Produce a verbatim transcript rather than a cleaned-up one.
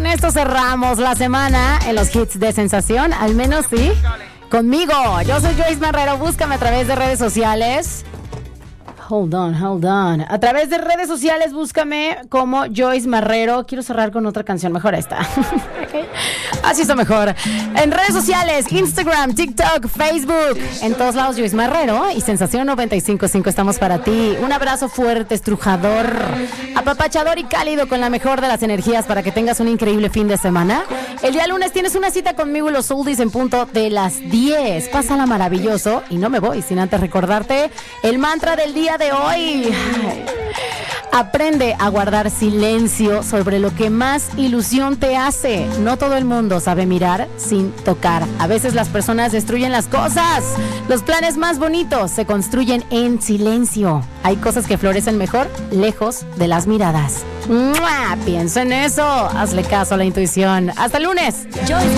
esto cerramos la semana en los hits de Sensación, al menos sí, conmigo. Yo soy Joyce Marrero, búscame a través de redes sociales. Hold on, hold on. A través de redes sociales, búscame como Joyce Marrero. Quiero cerrar con otra canción, mejor esta. Okay. Así está mejor. En redes sociales, Instagram, TikTok, Facebook. En todos lados, Joyce Marrero y Sensación noventa y cinco punto cinco estamos para ti. Un abrazo fuerte, estrujador, apapachador y cálido con la mejor de las energías para que tengas un increíble fin de semana. El día lunes tienes una cita conmigo y los Oldies en punto de las diez. Pásala maravilloso y no me voy sin antes recordarte el mantra del día de hoy. Aprende a guardar silencio sobre lo que más ilusión te hace. No todo el mundo sabe mirar sin tocar. A veces las personas destruyen las cosas. Los planes más bonitos se construyen en silencio. Hay cosas que florecen mejor lejos de las miradas. ¡Mua! Piensa en eso. Hazle caso a la intuición. Hasta el lunes. Joyce